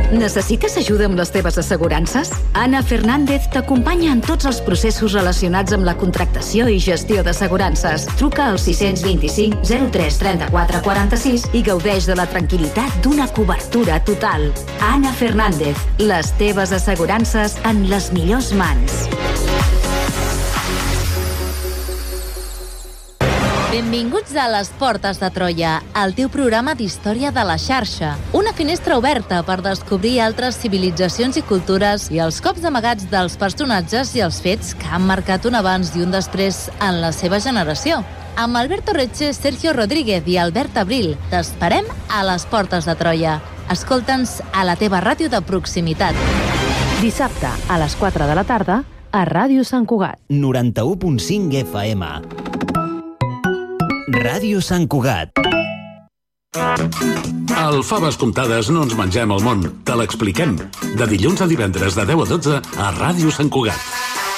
Necessites ajuda amb les teves assegurances? Anna Fernández t'acompanya en tots els processos relacionats amb la contractació i gestió d'assegurances. Truca al 625 03 34 46 i gaudeix de la tranquil·litat d'una cobertura total. Anna Fernández, les teves assegurances en les millors mans. Benvinguts a Les Portes de Troia, el teu programa d'història de la xarxa. Una finestra oberta per descobrir altres civilitzacions i cultures i els cops amagats dels personatges i els fets que han marcat un abans i un després en la seva generació. Amb Alberto Reche, Sergio Rodríguez i Albert Abril, t'esperem a Les Portes de Troia. Escolta'ns a la teva ràdio de proximitat. Dissabte a les 4 de la tarda a Ràdio Sant Cugat. 91.5 FM. Ràdio Sant Cugat. Al Faves Comptades no ens mengem el món, te l'expliquem. De dilluns a divendres de 10 a 12 a Ràdio Sant Cugat.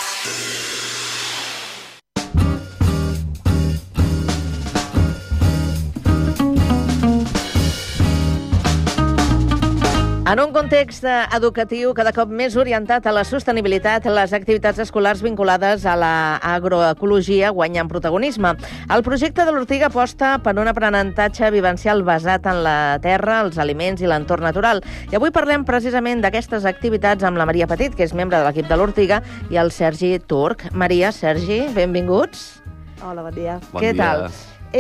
En un context educatiu cada cop més orientat a la sostenibilitat, les activitats escolars vinculades a l'agroecologia guanyen protagonisme. El projecte de l'Ortiga aposta per un aprenentatge vivencial basat en la terra, els aliments i l'entorn natural. I avui parlem precisament d'aquestes activitats amb la Maria Petit, que és membre de l'equip de l'Ortiga, i el Sergi Turc. Maria, Sergi, benvinguts. Hola, bon dia. Què tal?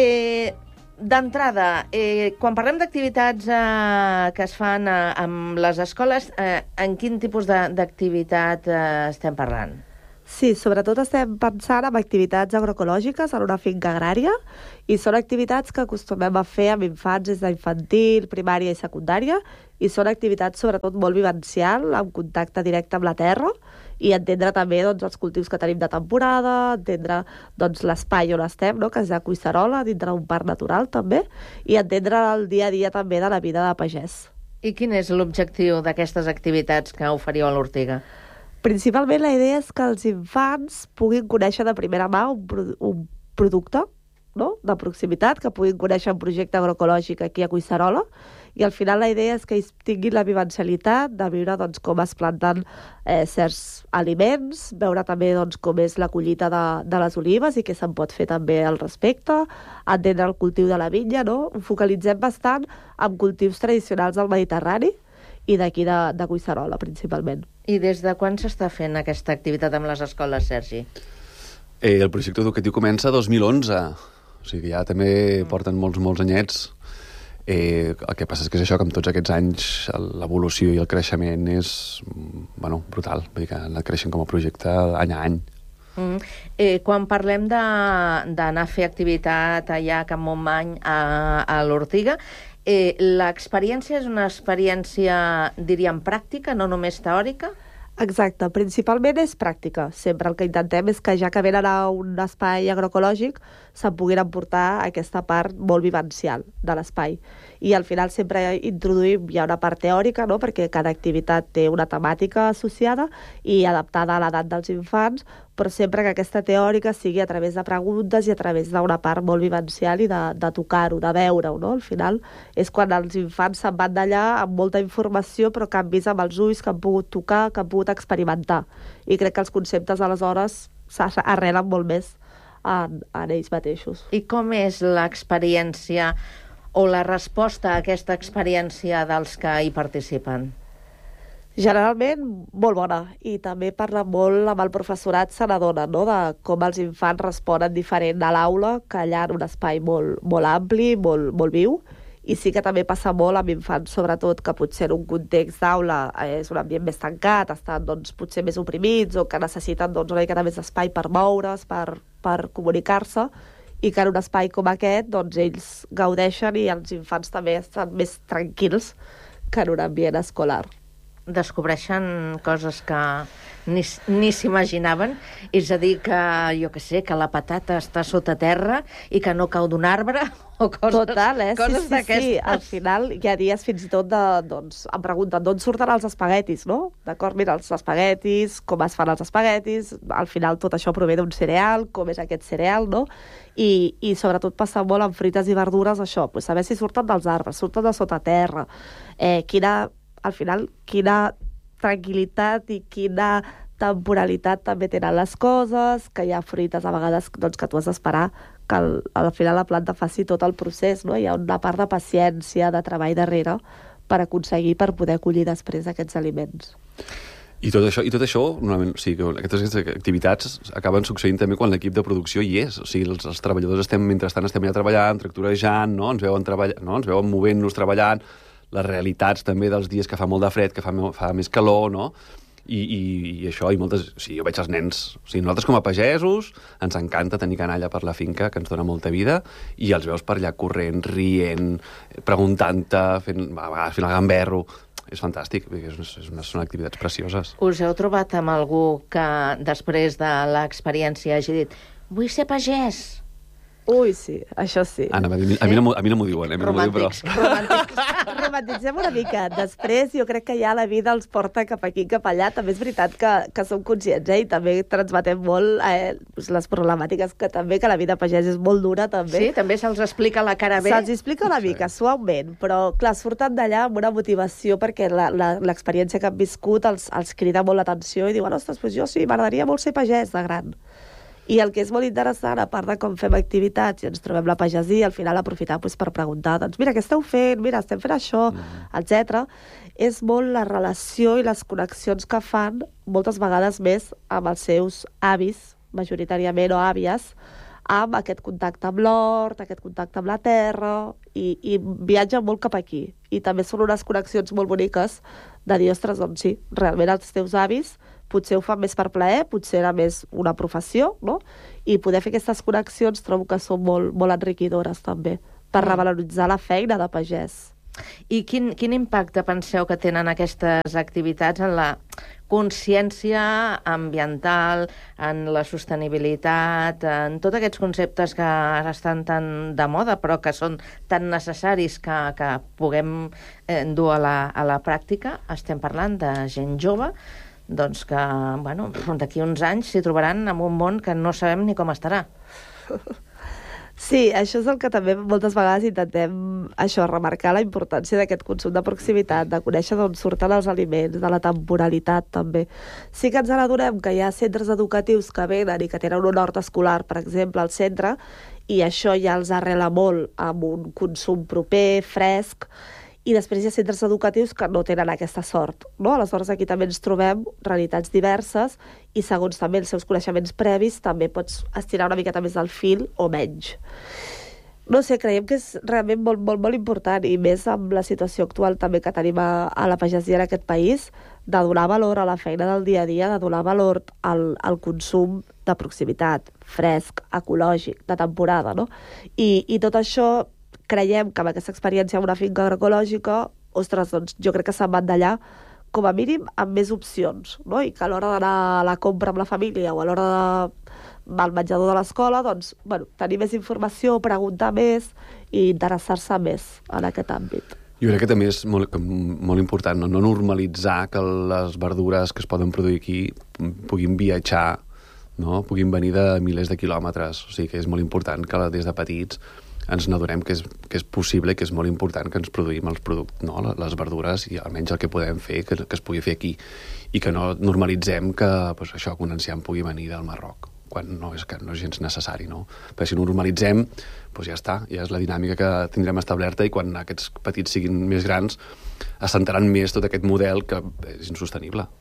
D'entrada, quan parlem d'activitats que es fan amb les escoles, en quin tipus d'activitat estem parlant? Sí, sobretot estem pensant en activitats agroecològiques en una finca agrària i són activitats que acostumem a fer amb infants des d'infantil, primària i secundària i són activitats sobretot molt vivencial, amb contacte directe amb la terra i entendre també els cultius que tenim de temporada, entendre l'espai on estem, que és a Collserola, dintre d'un parc natural també, i entendre el dia a dia també de la vida de pagès. I quin és l'objectiu d'aquestes activitats que oferiu a l'Ortiga? Principalment la idea és que els infants puguin conèixer de primera mà un producte de proximitat, que puguin conèixer un projecte agroecològic aquí a Collserola, i al final la idea és que ells tinguin la vivencialitat de viure com es planten certs aliments, veure també com és la collita de les olives i què se'n pot fer també al respecte, entendre el cultiu de la vinya, no? Ho focalitzem bastant en cultius tradicionals del Mediterrani i d'aquí de Collserola, principalment. I des de quan s'està fent aquesta activitat amb les escoles, Sergi? El projecte educatiu comença 2011, o sigui, ja també porten molts anyets. El que passa és que és això, que amb tots aquests anys l'evolució i el creixement és brutal, vull dir que han anat creixent com a projecte any a any. Quan parlem d'anar a fer activitat allà a Can Montmany, a l'Ortiga, l'experiència és una experiència, diríem, pràctica, no només teòrica? Exacte, principalment és pràctica. Sempre el que intentem és que ja que venen a un espai agroecològic se'n puguin emportar aquesta part molt vivencial de l'espai. I al final sempre introduïm ja una part teòrica, perquè cada activitat té una temàtica associada i adaptada a l'edat dels infants, però sempre que aquesta teòrica sigui a través de preguntes i a través d'una part molt vivencial i de tocar-ho, de veure-ho, no? Al final és quan els infants se'n van d'allà amb molta informació, però que han vist amb els ulls, que han pogut tocar, que han pogut experimentar. I crec que els conceptes aleshores s'arrelen molt més en ells mateixos. I com és l'experiència o la resposta a aquesta experiència dels que hi participen? Generalment molt bona, i també parla molt amb el professorat, se n'adona, de com els infants responen diferent a l'aula, que allà en un espai molt ampli, molt viu, i sí que també passa molt amb infants, sobretot, que potser en un context d'aula és un ambient més tancat, estan potser més oprimits o que necessiten una mica més d'espai per moure's, per comunicar-se, i que en un espai com aquest ells gaudeixen i els infants també estan més tranquils que en un ambient escolar. Descobreixen coses que ni s'imaginaven, és a dir, que jo que sé, que la patata està sota terra i que no cau d'un arbre o coses, total, coses d'aquestes. Sí, al final hi ha dies fins i tot em pregunten d'on surten els espaguetis, no? D'acord, mira, els espaguetis, com es fan els espaguetis, al final tot això prové d'un cereal, com és aquest cereal, no? I sobretot passa molt amb frites i verdures, això, saber si surten dels arbres, surten de sota terra, quina al final, quina tranquil·litat i quina temporalitat també tenen les coses, que hi ha fruites a vegades doncs, que tu has d'esperar que al final la planta faci tot el procés, no? Hi ha una part de paciència, de treball darrere per aconseguir, per poder collir després aquests aliments. I tot això normalment, o sigui, aquestes activitats acaben succeint també quan l'equip de producció hi és. O sigui, els treballadors mentrestant estem allà treballant, tractorejant, no? Ens veuen movent-nos, treballant, les realitats també dels dies que fa molt de fred, que fa més calor, no? I això, o sigui, jo veig els nens, o sigui, nosaltres com a pagesos ens encanta tenir canalla per la finca, que ens dona molta vida, i els veus per allà corrent, rient, preguntant-te, fent el gamberro. És fantàstic, són activitats precioses. Us heu trobat amb algú que després de l'experiència hagi dit vull ser pagès? Ui, sí, això sí. Anna, a mi no m'ho diuen. Romàntics. Romantitzem una mica. Després jo crec que ja la vida els porta cap aquí, cap allà. També és veritat que som conscients, i també transmetem molt les problemàtiques que la vida pagès és molt dura, també. Sí, també se'ls explica la cara bé. Se'ls explica una mica, suaument, però clar, surten d'allà amb una motivació perquè l'experiència que han viscut els crida molt l'atenció i diuen, ostres, doncs jo sí, m'agradaria molt ser pagès de gran. I el que és molt interessant, a part de com fem activitats i ens trobem la pagesia, al final aprofitar per preguntar, doncs mira, què esteu fent? Mira, estem fent això, etc. És molt la relació i les connexions que fan, moltes vegades més, amb els seus avis, majoritàriament, o àvies, amb aquest contacte amb l'hort, aquest contacte amb la terra, i viatgen molt cap aquí. I també són unes connexions molt boniques de dir, ostres, doncs sí, realment els teus avis potser ho fan més per plaer, potser era més una professió, no? I poder fer aquestes connexions trobo que són molt, molt enriquidores també, per revaloritzar la feina de pagès. I quin impacte penseu que tenen aquestes activitats en la consciència ambiental, en la sostenibilitat, en tots aquests conceptes que ara estan tan de moda però que són tan necessaris que puguem dur a la pràctica? Estem parlant de gent jove, doncs que, bueno, d'aquí uns anys s'hi trobaran en un món que no sabem ni com estarà. Sí, això és el que també moltes vegades intentem remarcar la importància d'aquest consum de proximitat, de conèixer d'on surten els aliments, de la temporalitat també. Sí que ens adonem que hi ha centres educatius que venen i que tenen un hort escolar, per exemple, al centre, i això ja els arrela molt amb un consum proper, fresc, i després hi ha centres educatius que no tenen aquesta sort, no? Aleshores aquí també ens trobem realitats diverses i segons també els seus coneixements previs també pots estirar una miqueta més del fil o menys. No sé, creiem que és realment molt, molt, molt important i més amb la situació actual també que tenim a la pagesia en aquest país, de donar valor a la feina del dia a dia, de donar valor al consum de proximitat, fresc, ecològic, de temporada, no? I tot això creiem que amb aquesta experiència en una finca agroecològica, ostres, doncs jo crec que se'n van d'allà com a mínim amb més opcions, no? I que a l'hora d'anar a la compra amb la família o a l'hora del menjador de l'escola, doncs, bueno, tenir més informació, preguntar més i interessar-se més en aquest àmbit. Jo crec que també és molt important no normalitzar que les verdures que es poden produir aquí puguin viatjar, no? Puguin venir de milers de quilòmetres. O sigui que és molt important que des de petits ens n'adonem que és possible, que és molt important que ens produïm els productes, no? Les verdures i almenys el que podem fer, que es pugui fer aquí. I que no normalitzem que pues, això, que un enciam pugui venir del Marroc, quan no és gens necessari, no? Perquè si no normalitzem, doncs ja està, ja és la dinàmica que tindrem establerta i quan aquests petits siguin més grans assentaran més tot aquest model que és insostenible.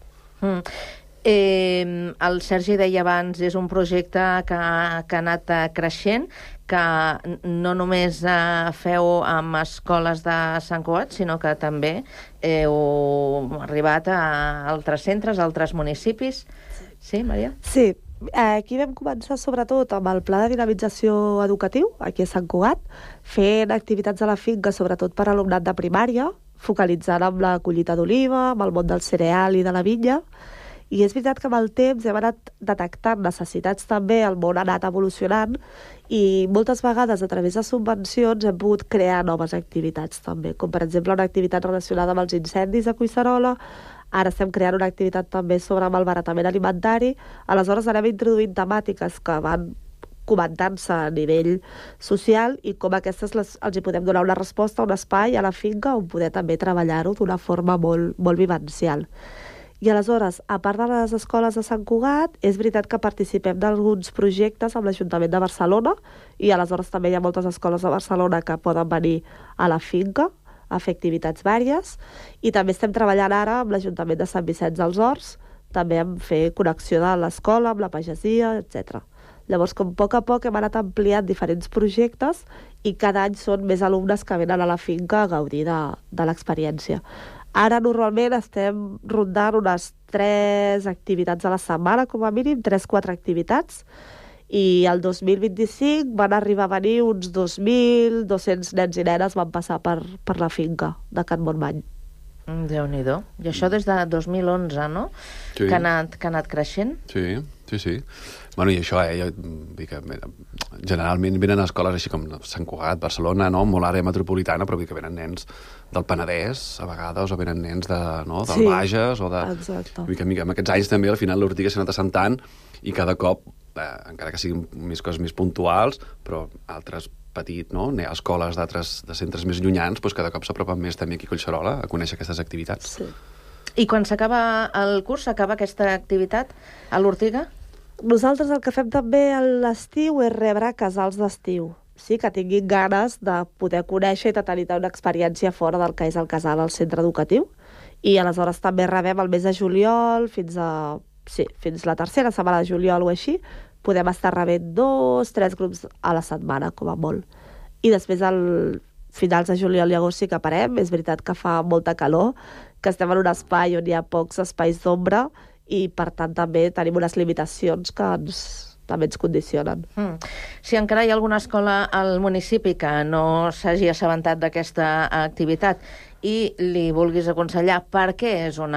El Sergi deia abans, és un projecte que ha anat creixent, que no només feu amb escoles de Sant Cugat, sinó que també heu arribat a altres centres, a altres municipis. Sí, Maria? Sí, aquí vam començar sobretot amb el pla de dinamització educatiu, aquí a Sant Cugat, fent activitats a la finca, sobretot per alumnat de primària, focalitzant amb la collita d'oliva, amb el món del cereal i de la vinya. I és veritat que amb el temps hem anat detectant necessitats també, el món ha anat evolucionant i moltes vegades a través de subvencions hem pogut crear noves activitats també, com per exemple una activitat relacionada amb els incendis a Collserola, ara estem creant una activitat també sobre malbaratament alimentari, aleshores anem introduint temàtiques que van comentant-se a nivell social i com aquestes els hi podem donar una resposta, un espai a la finca on poder també treballar-ho d'una forma molt, molt vivencial. I aleshores, a part de les escoles de Sant Cugat, és veritat que participem d'alguns projectes amb l'Ajuntament de Barcelona i aleshores també hi ha moltes escoles de Barcelona que poden venir a la finca a fer activitats vàries i també estem treballant ara amb l'Ajuntament de Sant Vicenç dels Horts, també en fer connexió de l'escola amb la pagesia, etc. Llavors, com a poc hem anat ampliant diferents projectes i cada any són més alumnes que venen a la finca a gaudir de l'experiència. Ara normalment estem rondant unes 3 activitats a la setmana, com a mínim, 3-4 activitats, i el 2025 van arribar a venir uns 2.200 nens i nenes van passar per la finca de Can Montmany. Déu-n'hi-do. I això des de 2011, no? Sí. Que ha anat creixent? Sí. Bueno, i això, jo dic que generalment venen a escoles així com Sant Cugat, Barcelona, no? Molt àrea metropolitana, però que venen nens del Penedès, a vegades, o venen nens del Bages, o de... Exacte. Mica en mica. En aquests anys també, al final, l'Ortiga s'ha anat assentant i cada cop, encara que siguin més coses més puntuals, però altres petit, no? Hi ha escoles de centres més llunyans, doncs cada cop s'apropen més també aquí a Collserola a conèixer aquestes activitats. Sí. I quan s'acaba el curs, s'acaba aquesta activitat a l'Ortiga? Nosaltres el que fem també a l'estiu és rebre casals d'estiu. Sí, que tinguin ganes de poder conèixer i de tenir una experiència fora del que és el casal al centre educatiu. I aleshores també rebem el mes de juliol fins la tercera setmana de juliol o així. Podem estar rebent 2-3 grups a la setmana, com a molt. I després, al finals de juliol i agost sí que parem. És veritat que fa molta calor, que estem en un espai on hi ha pocs espais d'ombra i, per tant, també tenim unes limitacions que també ens condicionen. Si encara hi ha alguna escola al municipi que no s'hagi assabentat d'aquesta activitat i li vulguis aconsellar per què és una